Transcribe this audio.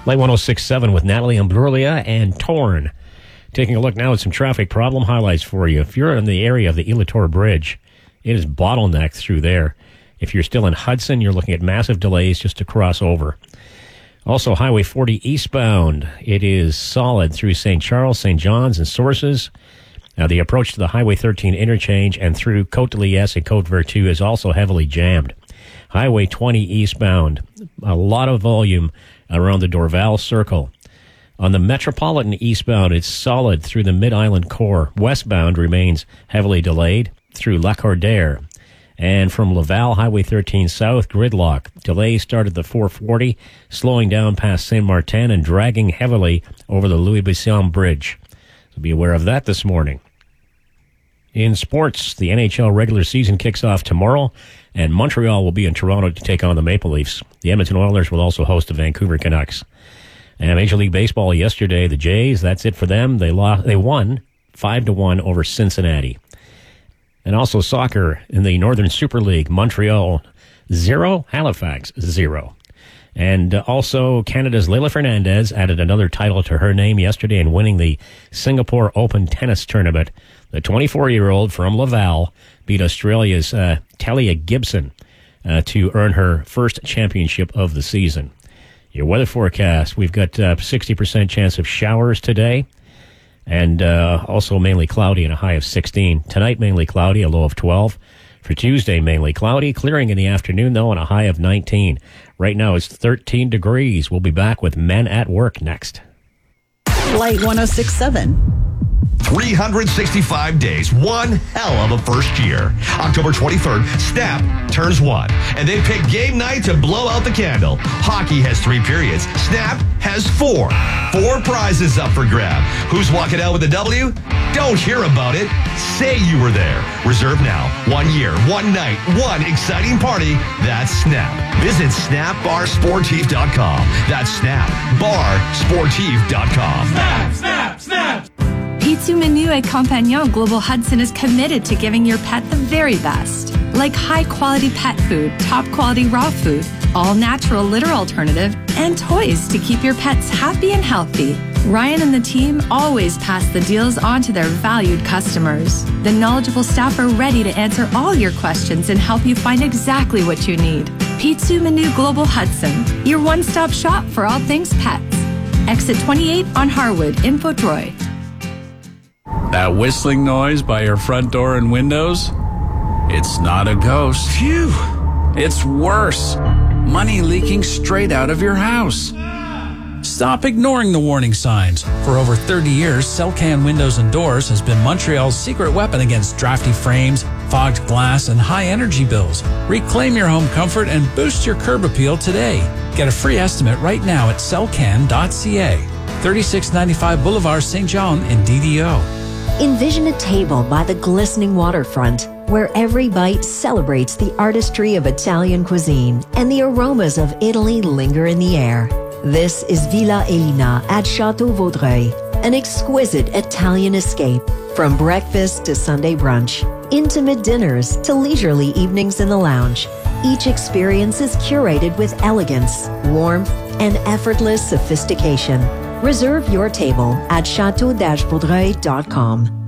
Light 106.7 with Natalie Imbruglia and Torn. Taking a look now at some traffic problem highlights for you. If you're in the area of the Elator Bridge, it is bottlenecked through there. If you're still in Hudson, you're looking at massive delays just to cross over. Also, Highway 40 eastbound, it is solid through St. Charles, St. John's, and Sources. Now, the approach to the Highway 13 interchange and through Côte de Liesse and Côte Vertu is also heavily jammed. Highway 20 eastbound, a lot of volume around the Dorval Circle. On the Metropolitan eastbound, it's solid through the Mid-Island Core. Westbound remains heavily delayed through Lacordaire. And from Laval, Highway 13 south, gridlock. Delays start at the 440, slowing down past Saint-Martin and dragging heavily over the Louis-Bisson Bridge. So be aware of that this morning. In sports, the NHL regular season kicks off tomorrow, and Montreal will be in Toronto to take on the Maple Leafs. The Edmonton Oilers will also host the Vancouver Canucks. And Major League Baseball yesterday, the Jays, that's it for them. They won 5-1 over Cincinnati. And also soccer in the Northern Super League, Montreal 0, Halifax 0. And also Canada's Leylah Fernandez added another title to her name yesterday in winning the Singapore Open Tennis Tournament. The 24-year-old from Laval beat Australia's Talia Gibson to earn her first championship of the season. Your weather forecast, we've got 60% chance of showers today, and also mainly cloudy and a high of 16. Tonight, mainly cloudy, a low of 12. For Tuesday, mainly cloudy, clearing in the afternoon, though, and a high of 19. Right now, it's 13 degrees. We'll be back with Men at Work next. Light 106.7. 365 days, one hell of a first year. October 23rd, Snap turns 1, and they pick game night to blow out the candle. Hockey has 3 periods. Snap has 4. 4 prizes up for grab. Who's walking out with a W? Don't hear about it. Say you were there. Reserve now. 1 year, 1 night, 1 exciting party. That's Snap. Visit snapbarsportif.com. That's snapbarsportif.com. Snap, snap, snap. Pitsu Menu et Compagnon Global Hudson is committed to giving your pet the very best. Like high-quality pet food, top-quality raw food, all-natural litter alternative, and toys to keep your pets happy and healthy. Ryan and the team always pass the deals on to their valued customers. The knowledgeable staff are ready to answer all your questions and help you find exactly what you need. Pitsu Menu Global Hudson, your one-stop shop for all things pets. Exit 28 on Harwood in Vaudreuil. That whistling noise by your front door and windows? It's not a ghost. Phew! It's worse. Money leaking straight out of your house. Stop ignoring the warning signs. For over 30 years, Celcan Windows and Doors has been Montreal's secret weapon against drafty frames, fogged glass, and high energy bills. Reclaim your home comfort and boost your curb appeal today. Get a free estimate right now at celcan.ca. 3695 Boulevard St. John in DDO. Envision a table by the glistening waterfront where every bite celebrates the artistry of Italian cuisine and the aromas of Italy linger in the air. This is Villa Elina at Chateau Vaudreuil, an exquisite Italian escape from breakfast to Sunday brunch, intimate dinners to leisurely evenings in the lounge. Each experience is curated with elegance, warmth, and effortless sophistication. Reserve your table at chateau-vaudreuil.com.